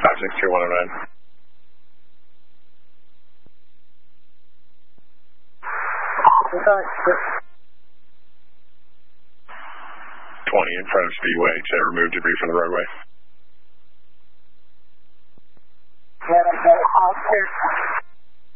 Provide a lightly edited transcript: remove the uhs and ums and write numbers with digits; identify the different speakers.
Speaker 1: 562-109. 20 in front of Speedway to remove debris from the roadway.
Speaker 2: Yeah, that's all clear.